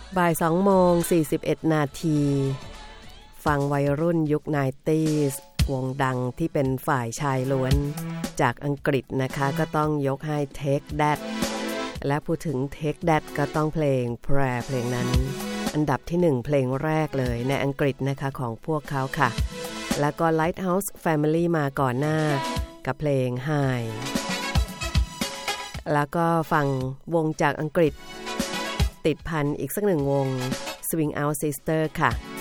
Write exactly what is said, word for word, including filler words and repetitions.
บ่ายสองโมงสี่สิบเอ็ดนาทีฟังวัยรุ่นยุค ไนน์ตี้ส์ วงดังที่เป็นฝ่ายชายล้วนจากอังกฤษนะคะก็ต้องยกให้ Take That และพูดถึง Take That ก็ต้องเพลง Prayer เพลงนั้นอันดับที่หนึ่งเพลงแรกเลยในอังกฤษนะคะของพวกเขาค่ะแล้วก็ Lighthouse Family มาก่อนหน้ากับเพลง High แล้วก็ฟังวงจากอังกฤษติดพันอีกสักหนึ่งวง Swing Out Sister ค่ะ